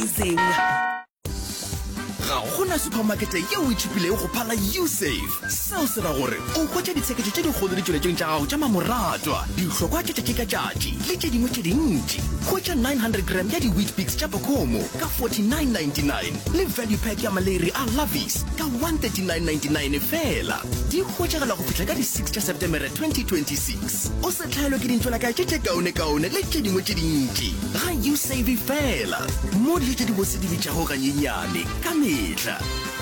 Zing. Ga gona supermarket yeo e tšhupilego go phala USave. Seo se ra gore o kwetša ditsheketšo tše dikgolo le tšweletseng tša gago tša mamoratwa, dihlokwa tšatši ka tšatši le tše dingwe tše dintši. Hwetša 900 gram ya di-wheat bix tša Bokomo ka $49.99 le value pack ya maleri a Lavis ka $139.99 fela. Di hwetšagela go fihla ka di-6 tša September 2026. O se tlhaelwe ke dintšwelakae tše kaone le tše dingwe tše dintši. Ga USave fela mo dilo tše di bose di bitšago ganyenyane ka metla.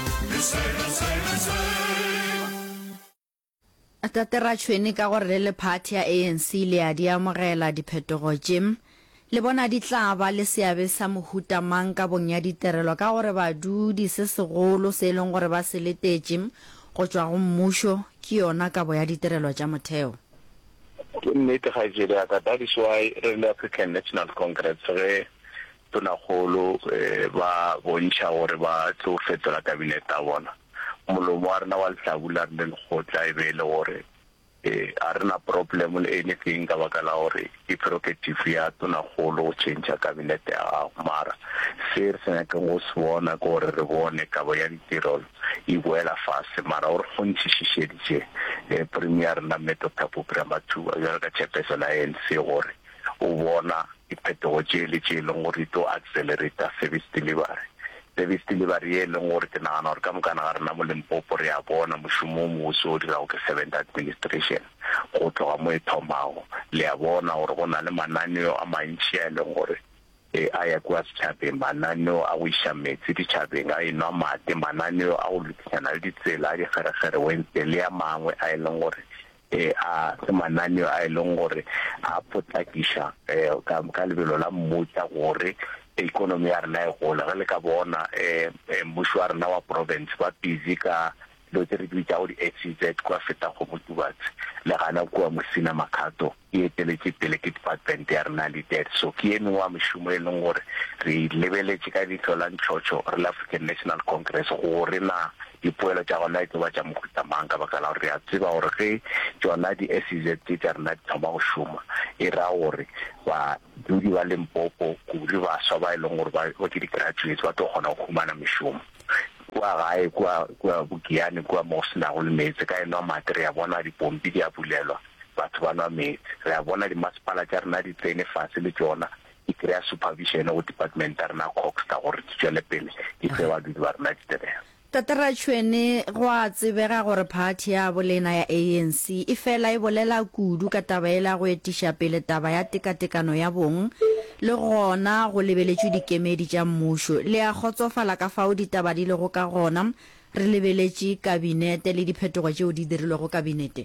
Tatera tšhwene ka gore le party ya ANC le a di amogela diphetogo tše le bona di tla ba le seabe sa mohuta mang ka bong ya ditirelo ka gore badudi se segolo se leng gore ba se letetše go tšwa go mmušo ke yona kabo ya ditirelo tša motheo. Nnete ga jele ka that is why re African National Congress re tonagolo ba bontšha gore ba tlo fetola kabinete a bona. Molomo wa rena wa lehlabula re le go tla e be le gore a rena problem le anything ka baka la gore e prerogative ya tonagolo go change kabinete a mara se re se nyakang go se bona ke gore re bone kabo ya ditirelo e boela fase mara gore go ntšhišišeditše premier rena Dr. Phophi Ramathuba ka chairperson la ANC gore o bona diphetogo tše le tše leng gore to accelerate service delivery e leng gore ke nagana gore ka mokana ga rena mo Limpopo re a bona mošomo o motse o dirago ke 7th administration go tloga mo e thomago le a bona gore go na le mananeo a mantši a e leng gore a ya kwa setšhabeng mananeo a go iša metsi ditšhabeng a enwa mate mananeo a go lokišana le ditsela a dikgeregere Wednesday le a mangwe a e leng gore a mananeo a e leng gore a potlakiša ka lebelo la mmutla gore economy ya rena e gola ge le ka bona mmušo wa rena wa province ba busy ka lo tse re bitša go di-SEZ kwa feta go motubatse le gana kua Mosina Makhato e eteletše pele ke department ya rena le dead so ke e mengwe wa mošomo e leng gore re lebeletše ka ditlo la ntšhotšho re le African National Congress gore na dipoelo tša gona e tlo ba tša mohuta mang ka baka la gore re a tseba gore ge tšona di-SEZ tša rena di thoma go šoma e ra gore badudi ba Limpopo kudu baswa ba e leng gore ba ke di-graduates ba tlo kgona go humana mešomo kwa gae kwa Bukiane kwa mo senago le metse ka enwa mate re a bona dipompi di a bulelwa batho ba nwa metsi re a bona dimasepala tša rena di tsene fase le tšona di kry-a supervision go department ya rena coxta gore di tšwele pele di fe badudi ba rena ditirelo. Tatera tšhwene go a tsebega gore party ya bolena ya ANC e fela e bolela kudu ka taba e la go etiša pele taba ya tekatekano ya bong le gona go lebeletšwe dikemedi tša mmušo le a kgotsofala ka fao ditaba di lego ka gona re lebeletše kabinete le diphetogo tšeo di dirilwego kabinete.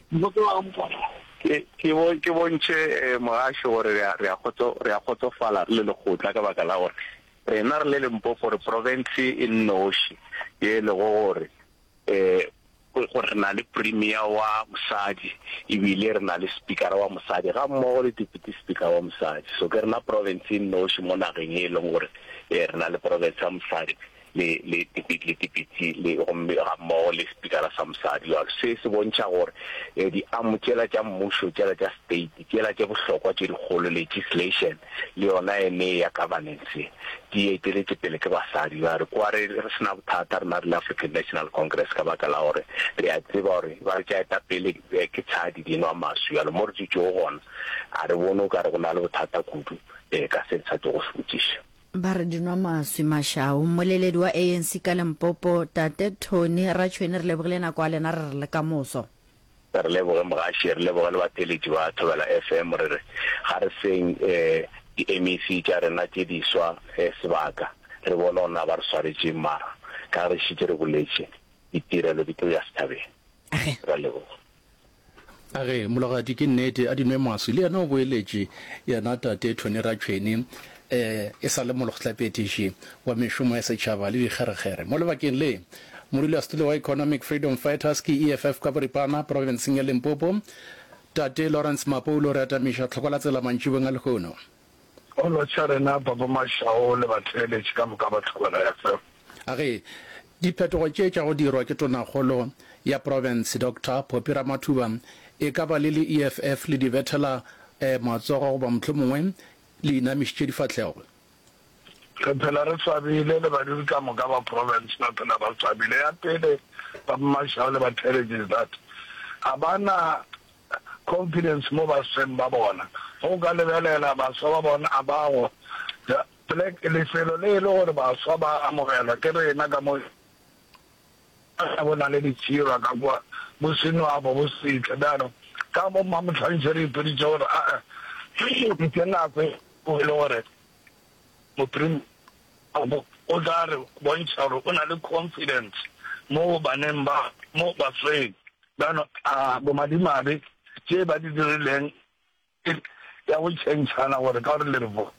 ke bontšhe mogašo gore re a kgotsofala le lekgotla ka baka la gore rena re le Limpopo re province e nnoši e le gore gore na le premier wa mosadi ebile re na le speaker wa mosadi ga mmogo le deputy speaker wa mosadi so ke rena province e nnoši mo nageng e leng gore re na le province ya mosadi le deputy le ga mmogo le speaker sa mosadi se se bontšha gore di amo tšela tša mmušo tšela tša state tšela tše bohlokwa tše dikgolo legislation le yona ene ya governance di eteletše pele ke basadi ba re kwa re sena bothata rena re le African National Congress ka baka la gore re a tseba gore ba re tša eta pele ke tshadi di nwa maswi yalo mo re ditšego gona a re bone o ka re go na le bothata kudu ka se sa tlo go se botšiša ba re dinwa maswi mašao moleledi wa ANC ka Limpopo Tate Tony Ratšhwene re lebogile nako a lena re le ka moso re leboge mogaši re leboge le bateletši ba Thobela FM re re ga re seng di-MEC tša rena tše diswa sebaka re bona ona ba re swaretše mara ka re šitše re boletše ditirelo di tlo ya setšhabeng ra leboga age mologadi ke nnete a dinwe maswi le yena o boeletše yena Tate Tony Ratšhwene e sa le mologtlapetiši wa mešomo ya setšhaba le dikgeregere mo lebakeng le modulasetulo wa Economic Freedom Fighters ke EFF ka boripana provinceng ya Limpopo Tate Lawrence Mapoulo re atamiša tlhokola tsela mantšibeng a lekgono o lo tšharena baba mašao le batheletši ka moka ba Thobela FM age diphetogo tše tša go dirwa ke tonakgolo ya province Dr. Phophi Ramathuba e ka ba le EFF le di betela matsogo go ba mohlomongwe le inamišitše difatlhego re phela re swabile le badiri ka moka ba province ba phela ba swabile ya pele ba Mashao le ba Television that abana confidence mo ba sem ba bona o ka lebelela ba swa ba bona abago black le felo le gore ba swa ba amogela ke rena ka mo a bona le ditshira ka kwa bo seno a bo sitle dano ka mo mamtlhantshere pedi jora a ke na kwe o le gore mo prim o dare bontsha gore o na le confidence mo baneng ba mo ba free dano a bo madimabe tse ba di dirileng ya go tshentshana gore ka re le re bo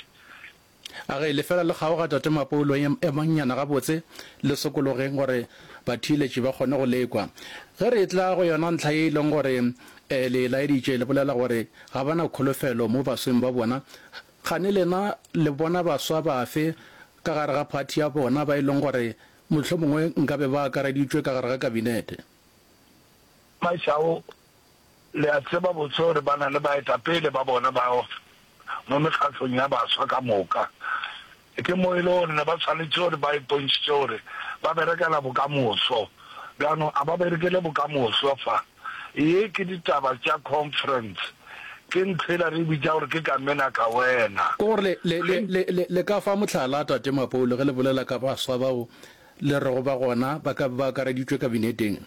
a ge le fela le gago ga tate Mapolo e mannyana ga botse le sokologeng gore bathiletše ba kgone go lekwa ge re tla go yona ntlha e leng gore le laeditše le bolela gore ga bana kholofelo mo basweng ba bona gane lena le bona baswa bafe ka gare ga party ya bona ba e leng gore mohlomongwe nkabe ba akareditšwe ka gare ga kabinete Mashao le a tseba botse gore ba na le baetapele ba bona bao mo mekgatlhong ya baswa ka moka ke mo ile gore ne ba tshwanetse gore ba ipontšitše gore ba berekela bokamoso bjano a ba berekele bokamoso fa e ke ditaba tša conference ke ntlhela re bitša gore ke kamena ka wena ko gore le ka fa motlhala tate Mapolo ge le bolela ka baswa bao le re go ba gona ba ka ba akareditšwe kabineteng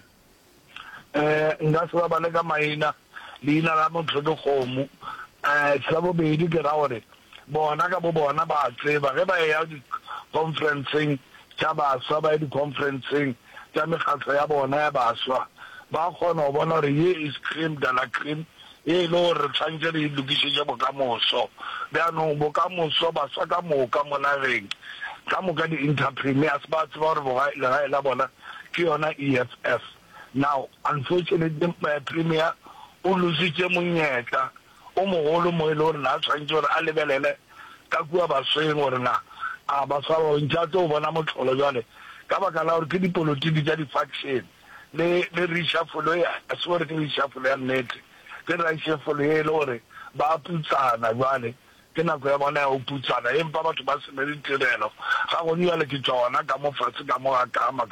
nka se ba bale ka maina leina la motho ke kgomo sa bobedi ke ra gore bona ka bo bona ba tseba ge ba ya di-conferenceng tša baswa ba ya di-conferenceng tša mekgatlho ya bona ya baswa ba kgona go bona gore ye is cream de la cream e le gore re tshwantse re lokišetše bokamoso bjanong bokamoso baswa ka moka mo nageng ka moka di-entrepreneurs ba tseba gore legae la bona ke yona EFF now unfortunately premier o lositše monyetla o mogolo mo e le gore na tshwantse gore a lebelele ka kua basweng gore na a baswa ba bontšha tse o bona motlholo jale ka baka la gore ke dipolotiki tša di-faction le reshuffle a se gore ke reshuffle ya nnete ke reshuffle e le gore ba putsana jale ke nako ya bona ya go putsana empa batho ba sene ditirelo ga gone jale ke tsona ka mo fatshe ka mo ga kama